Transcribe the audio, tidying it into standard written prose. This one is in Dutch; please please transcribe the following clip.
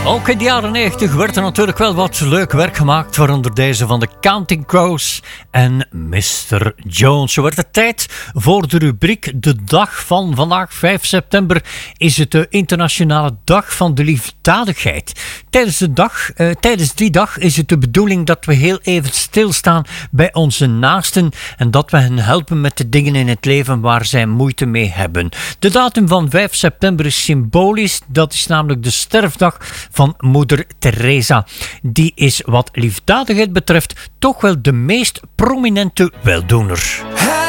Ook in de jaren 90 werd er natuurlijk wel wat leuk werk gemaakt, waaronder deze van de Counting Crows en Mr. Jones. Zo werd het tijd voor de rubriek De Dag van vandaag. 5 september is het de internationale dag van de liefdadigheid. Tijdens die dag is het de bedoeling dat we heel even stilstaan bij onze naasten en dat we hen helpen met de dingen in het leven waar zij moeite mee hebben. De datum van 5 september is symbolisch. Dat is namelijk de sterfdag van moeder Teresa. Die is wat liefdadigheid betreft toch wel de meest prominente weldoener.